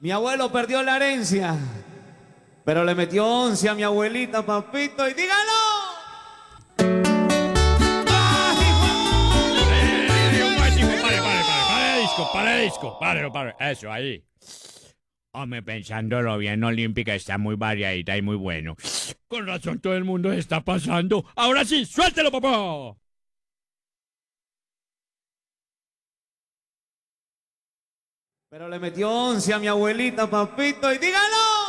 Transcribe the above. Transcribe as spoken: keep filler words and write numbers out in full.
Mi abuelo perdió la herencia, pero le metió once a mi abuelita, papito, y dígalo. Pare, pare, pare, pare disco, pare disco, pare, pare, eso, ahí. Hombre, pensándolo bien, Olímpica está muy variadita y muy bueno. Con razón todo el mundo se está pasando. Ahora sí, suéltelo, papá. Pero le metió once a mi abuelita, papito, y dígalo.